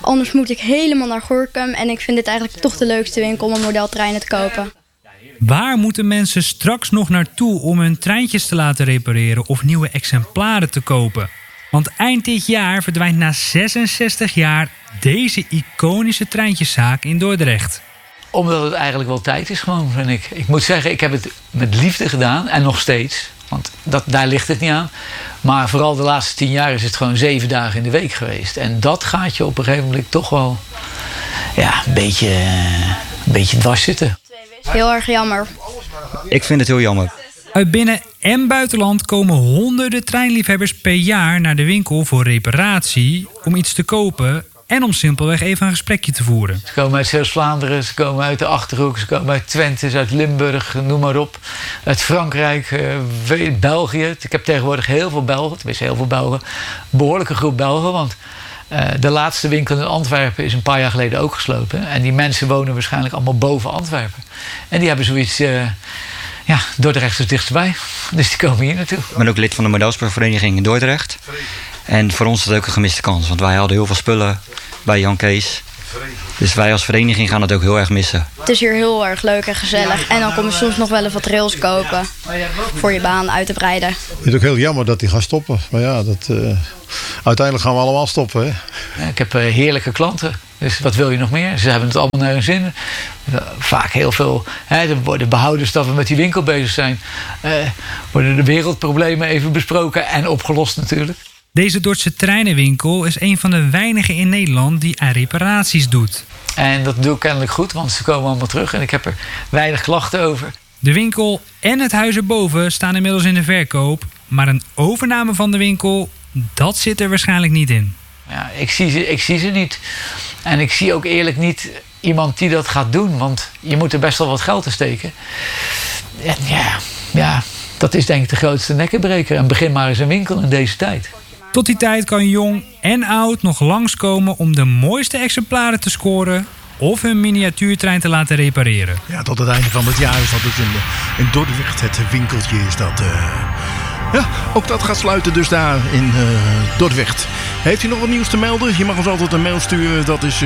Anders moet ik helemaal naar Gorinchem. En ik vind dit eigenlijk toch de leukste winkel om een modeltreinen te kopen. Waar moeten mensen straks nog naartoe om hun treintjes te laten repareren of nieuwe exemplaren te kopen? Want eind dit jaar verdwijnt na 66 jaar deze iconische treintjeszaak in Dordrecht. Omdat het eigenlijk wel tijd is gewoon, vind ik. Ik moet zeggen, ik heb het met liefde gedaan en nog steeds. Want daar ligt het niet aan. Maar vooral de laatste 10 jaar is het gewoon 7 dagen in de week geweest. En dat gaat je op een gegeven moment toch wel een beetje dwars zitten. Heel erg jammer. Ik vind het heel jammer. Uit binnen- en buitenland komen honderden treinliefhebbers per jaar naar de winkel voor reparatie, om iets te kopen en om simpelweg even een gesprekje te voeren. Ze komen uit Zeeuws-Vlaanderen, ze komen uit de Achterhoek, ze komen uit Twente, uit Limburg, noem maar op. Uit Frankrijk, België. Ik heb tegenwoordig heel veel Belgen, tenminste heel veel Belgen. Een behoorlijke groep Belgen, want de laatste winkel in Antwerpen is een paar jaar geleden ook gesloten. En die mensen wonen waarschijnlijk allemaal boven Antwerpen. En die hebben zoiets, Dordrecht is dichtstbij. Dus die komen hier naartoe. Ik ben ook lid van de modelsportvereniging in Dordrecht. En voor ons is het ook een gemiste kans. Want wij hadden heel veel spullen bij Jan Kees. Dus wij als vereniging gaan het ook heel erg missen. Het is hier heel erg leuk en gezellig. En dan kom je soms nog wel eens wat rails kopen. Voor je baan uit te breiden. Het is ook heel jammer dat die gaat stoppen. Maar ja, uiteindelijk gaan we allemaal stoppen. Hè? Ja, ik heb heerlijke klanten. Dus wat wil je nog meer? Ze hebben het allemaal naar hun zin. Vaak heel veel. De behouders dat we met die winkel bezig zijn. Worden de wereldproblemen even besproken en opgelost natuurlijk. Deze Dordtse treinenwinkel is een van de weinigen in Nederland die aan reparaties doet. En dat doe ik kennelijk goed, want ze komen allemaal terug. En ik heb er weinig klachten over. De winkel en het huis erboven staan inmiddels in de verkoop. Maar een overname van de winkel, dat zit er waarschijnlijk niet in. Ja, ik zie ze niet. En ik zie ook eerlijk niet iemand die dat gaat doen. Want je moet er best wel wat geld in steken. En dat is denk ik de grootste nekkenbreker. En begin maar eens een winkel in deze tijd. Tot die tijd kan jong en oud nog langskomen om de mooiste exemplaren te scoren of hun miniatuurtrein te laten repareren. Ja, tot het einde van het jaar is dat dus in Dordrecht het winkeltje is dat. Ook dat gaat sluiten dus daar in Dordrecht. Heeft u nog wat nieuws te melden? Je mag ons altijd een mail sturen. Dat is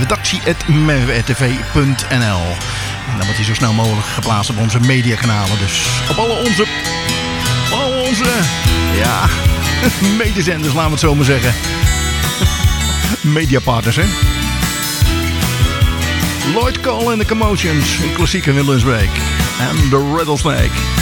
redactie@merwetv.nl. En dan wordt hij zo snel mogelijk geplaatst op onze mediakanalen. Dus op alle onze medezenders, laten we het zo maar zeggen. Mediapartners, hè? Lloyd Cole and the Commotions, een klassieke Williams Break. En The Rattlesnake.